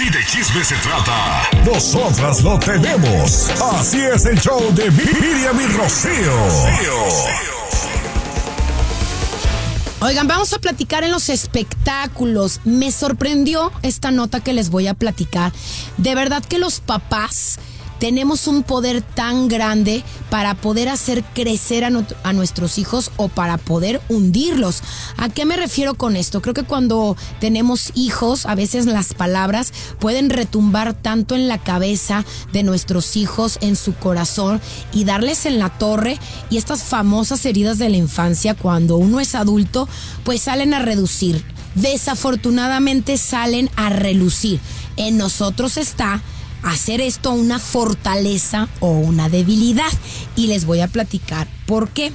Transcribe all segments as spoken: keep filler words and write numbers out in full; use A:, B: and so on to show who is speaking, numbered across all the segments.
A: Si de chisme se trata, nosotras lo tenemos. Así es el show de Miriam y Rocío.
B: Oigan, vamos a platicar en los espectáculos. Me sorprendió esta nota que les voy a platicar. De verdad que los papás tenemos un poder tan grande para poder hacer crecer a, no, a nuestros hijos o para poder hundirlos. ¿A qué me refiero con esto? Creo que cuando tenemos hijos, a veces las palabras pueden retumbar tanto en la cabeza de nuestros hijos, en su corazón, y darles en la torre. Y estas famosas heridas de la infancia, cuando uno es adulto, pues salen a reducir. Desafortunadamente salen a relucir. En nosotros está hacer esto una fortaleza o una debilidad, y les voy a platicar por qué.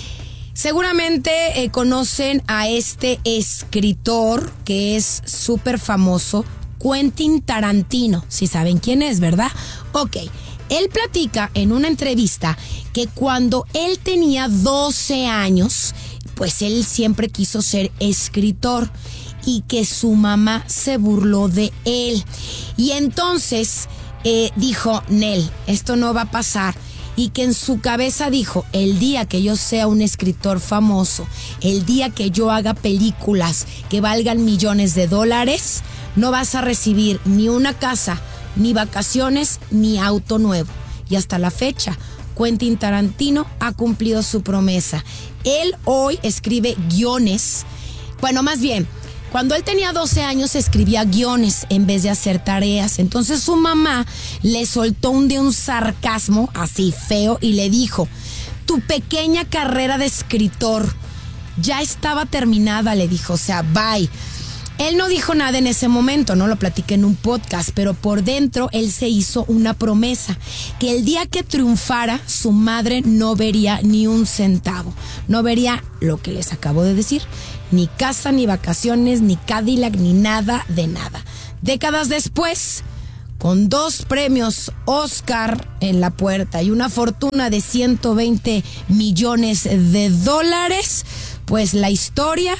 B: Seguramente eh, conocen a este escritor que es súper famoso, Quentin Tarantino. Si saben quién es, ¿verdad? Ok, él platica en una entrevista que cuando él tenía doce años, pues él siempre quiso ser escritor y que su mamá se burló de él. Y entonces eh, dijo, Nel, esto no va a pasar. Y que en su cabeza dijo, el día que yo sea un escritor famoso, el día que yo haga películas que valgan millones de dólares, no vas a recibir ni una casa, ni vacaciones, ni auto nuevo. Y hasta la fecha, Quentin Tarantino ha cumplido su promesa. Él hoy escribe guiones, bueno, más bien, cuando él tenía doce años escribía guiones en vez de hacer tareas. Entonces su mamá le soltó un de un sarcasmo así feo y le dijo, tu pequeña carrera de escritor ya estaba terminada, le dijo, o sea, bye. Él no dijo nada en ese momento, no lo platiqué en un podcast, pero por dentro él se hizo una promesa, que el día que triunfara, su madre no vería ni un centavo, no vería lo que les acabo de decir, ni casa, ni vacaciones, ni Cadillac, ni nada de nada. Décadas después, con dos premios Oscar en la puerta y una fortuna de ciento veinte millones de dólares, pues la historia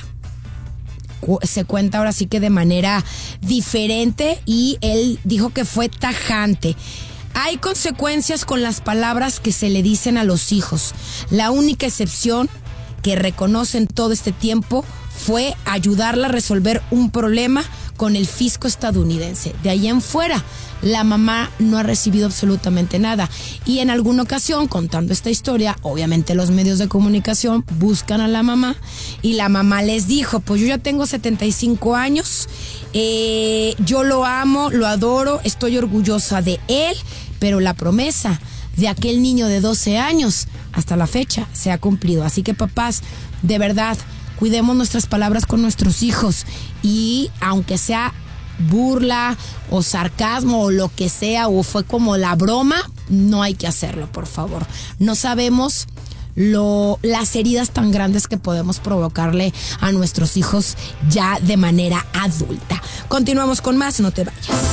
B: se cuenta ahora sí que de manera diferente, y él dijo que fue tajante. Hay consecuencias con las palabras que se le dicen a los hijos. La única excepción que reconocen todo este tiempo fue ayudarla a resolver un problema con el fisco estadounidense. De ahí en fuera, la mamá no ha recibido absolutamente nada. Y en alguna ocasión, contando esta historia, obviamente los medios de comunicación buscan a la mamá y la mamá les dijo, pues yo ya tengo setenta y cinco años, eh, yo lo amo, lo adoro, estoy orgullosa de él, pero la promesa de aquel niño de doce años hasta la fecha se ha cumplido. Así que papás, de verdad, cuidemos nuestras palabras con nuestros hijos, y aunque sea burla o sarcasmo o lo que sea, o fue como la broma, no hay que hacerlo, por favor. No sabemos lo, las heridas tan grandes que podemos provocarle a nuestros hijos ya de manera adulta. Continuamos con más, no te vayas.